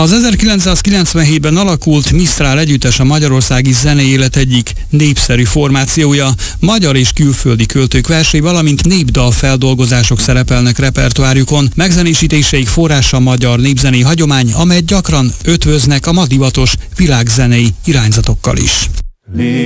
Az 1997-ben alakult Mistral együttes a magyarországi zenei élet egyik népszerű formációja. Magyar és külföldi költők versei, valamint népdal feldolgozások szerepelnek repertoárjukon. Megzenésítéseik forrása magyar népzenei hagyomány, amelyet gyakran ötvöznek a ma divatos világzenei irányzatokkal is.